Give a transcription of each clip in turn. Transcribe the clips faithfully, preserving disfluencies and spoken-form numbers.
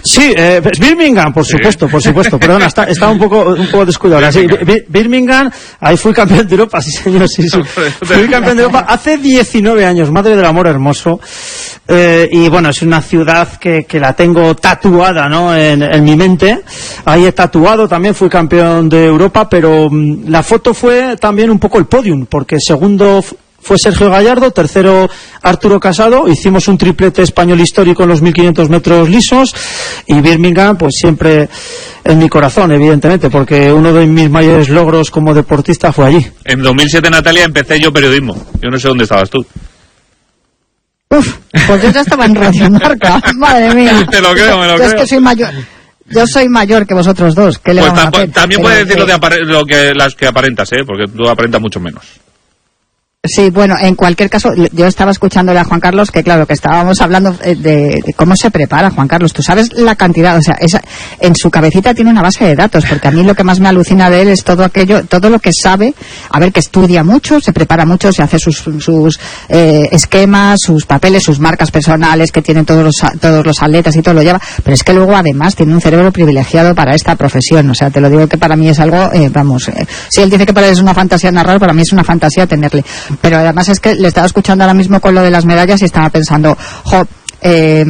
Sí, eh, Birmingham, por supuesto, por supuesto. Perdona, está, está un poco, un poco descuidado ahora. Sí, Birmingham, ahí fui campeón de Europa, sí señor, sí, sí. Fui campeón de Europa hace diecinueve años, madre del amor hermoso. Eh, y bueno, es una ciudad que, que la tengo tatuada, ¿no? En, en mi mente. Ahí he tatuado, también fui campeón de Europa, pero um, la foto fue también un poco el podium, porque segundo fue Sergio Gallardo, tercero Arturo Casado, hicimos un triplete español histórico en los mil quinientos metros lisos, y Birmingham pues siempre en mi corazón, evidentemente, porque uno de mis mayores logros como deportista fue allí. En dos mil siete, Natalia, empecé yo periodismo. Yo no sé dónde estabas tú. Uf, pues yo ya estaba en Radio Marca, madre mía. Te lo creo, me lo yo creo. Es que soy mayor. Yo soy mayor que vosotros dos. ¿Qué le pues vamos a hacer? También Pero, puedes decir lo, eh, de apare- lo que las que aparentas, ¿eh? Porque tú aparentas mucho menos. Sí, bueno, en cualquier caso, yo estaba escuchándole a Juan Carlos que, claro, que estábamos hablando de, de cómo se prepara Juan Carlos. Tú sabes la cantidad, o sea, esa, en su cabecita tiene una base de datos, porque a mí lo que más me alucina de él es todo aquello, todo lo que sabe, a ver, que estudia mucho, se prepara mucho, se hace sus, sus eh, esquemas, sus papeles, sus marcas personales que tienen todos los, todos los atletas y todo lo lleva, pero es que luego además tiene un cerebro privilegiado para esta profesión. O sea, te lo digo que para mí es algo, eh, vamos, eh, si él dice que para él es una fantasía narrar, para mí es una fantasía tenerle. Pero además es que le estaba escuchando ahora mismo con lo de las medallas y estaba pensando, jo, eh,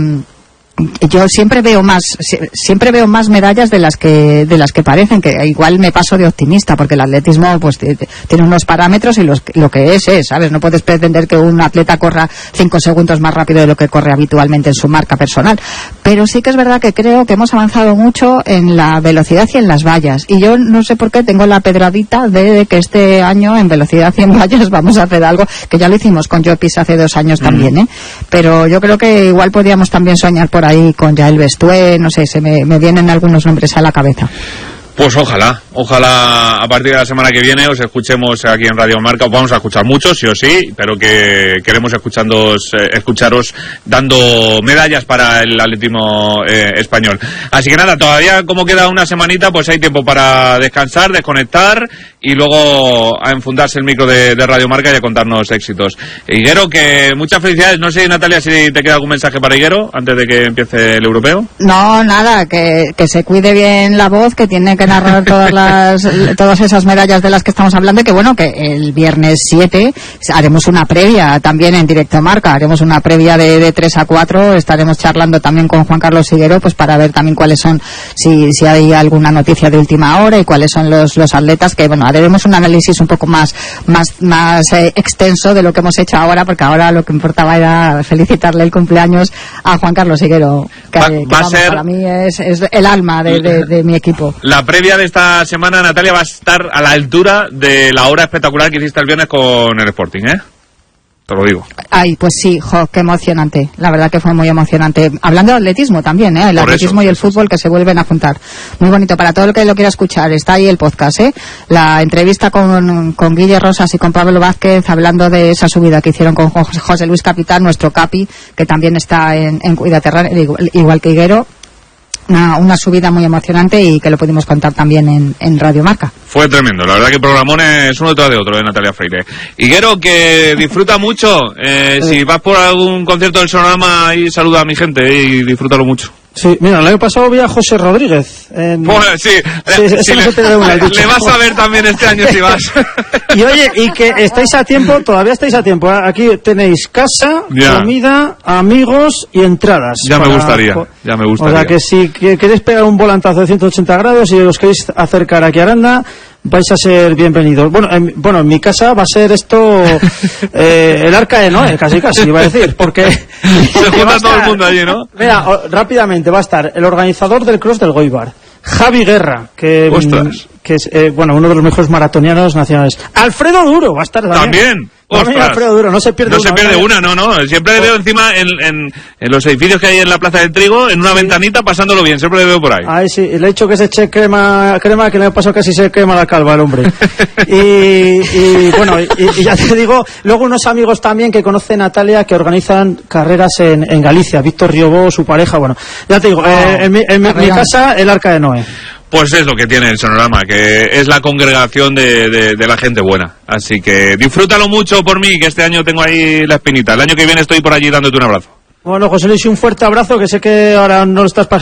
yo siempre veo más siempre veo más medallas de las que de las que parecen, que igual me paso de optimista, porque el atletismo pues tiene unos parámetros y los, lo que es es, ¿sabes? No puedes pretender que un atleta corra cinco segundos más rápido de lo que corre habitualmente en su marca personal, pero sí que es verdad que creo que hemos avanzado mucho en la velocidad y en las vallas, y yo no sé por qué tengo la pedradita de, de que este año en velocidad y en vallas vamos a hacer algo, que ya lo hicimos con Jopis hace dos años mm. también, ¿eh? Pero yo creo que igual podríamos también soñar por ahí con Yael Bestué, no sé, se me, me vienen algunos nombres a la cabeza. Pues ojalá, ojalá a partir de la semana que viene os escuchemos aquí en Radio Marca. Os vamos a escuchar muchos, sí o sí, pero que queremos escuchándoos, eh, escucharos dando medallas para el atletismo eh, español. Así que nada, todavía como queda una semanita, pues hay tiempo para descansar, desconectar y luego a enfundarse el micro de, de Radio Marca y a contarnos éxitos. Higuero, que muchas felicidades. No sé, Natalia, si te queda algún mensaje para Higuero antes de que empiece el europeo. No, nada, que, que se cuide bien la voz, que tiene que narrar todas las todas esas medallas de las que estamos hablando, y que bueno, que el viernes siete haremos una previa también en Directo Marca, haremos una previa de, de tres a cuatro, estaremos charlando también con Juan Carlos Higuero, pues para ver también cuáles son, si, si hay alguna noticia de última hora y cuáles son los, los atletas, que bueno, haremos un análisis un poco más más más eh, extenso de lo que hemos hecho ahora, porque ahora lo que importaba era felicitarle el cumpleaños a Juan Carlos Higuero, que, va, que va vamos, ser... para mí es, es el alma de, de, de mi equipo. La previa de esta semana, Natalia, va a estar a la altura de la hora espectacular que hiciste el viernes con el Sporting, ¿eh? Te lo digo. Ay, pues sí, jo, qué emocionante. La verdad que fue muy emocionante. Hablando de atletismo también, ¿eh? El Por atletismo eso, y el eso, fútbol que se vuelven a juntar. Muy bonito. Para todo el que lo quiera escuchar, está ahí el podcast, ¿eh? La entrevista con, con Guille Rosas y con Pablo Vázquez, hablando de esa subida que hicieron con José Luis Capitán, nuestro capi, que también está en, en Cuidaterra, igual, igual que Higuero. Una, una subida muy emocionante y que lo pudimos contar también en, en Radio Marca. Fue tremendo, la verdad que programón es uno detrás de otro de Natalia Freire. Higuero, que disfruta mucho, eh, si vas por algún concierto del Sonorama y saluda a mi gente eh, y disfrútalo mucho. Sí, mira, el año pasado vi a José Rodríguez. En... Bueno, sí, sí, sí, sí le, le, una, le vas a ver también este año si vas. Y oye, y que estáis a tiempo, todavía estáis a tiempo. Aquí tenéis casa, ya. comida, amigos y entradas. Ya para... me gustaría, ya me gustaría. O sea que si que queréis pegar un volantazo de ciento ochenta grados y os queréis acercar aquí a Aranda, vais a ser bienvenidos. Bueno, en, bueno, en mi casa va a ser esto eh, el arca de Noé, casi casi iba a decir, porque se junta todo el mundo allí, ¿no? Mira, o, rápidamente va a estar el organizador del Cross del Goibar, Javi Guerra, que, Ostras. que es eh, bueno, uno de los mejores maratonianos nacionales. Alfredo Duro va a estar también. También. Alfredo Duro, no se pierde no una. No se pierde una, no, no. Siempre le veo encima en, en, en los edificios que hay en la Plaza del Trigo, en una sí. ventanita, pasándolo bien. Siempre le veo por ahí. Ahí sí, le he dicho que se eche crema, crema que le ha pasado casi se quema la calva al hombre. y, y bueno, y, y ya te digo, luego unos amigos también que conoce Natalia que organizan carreras en, en Galicia. Víctor Riobó, su pareja, bueno. Ya te digo, oh, eh, en, mi, en mi, mi casa, el Arca de Noé. Pues es lo que tiene el Sonorama, que es la congregación de, de, de la gente buena. Así que disfrútalo mucho por mí, que este año tengo ahí la espinita. El año que viene estoy por allí dándote un abrazo. Bueno, José Luis, un fuerte abrazo, que sé que ahora no lo estás pasando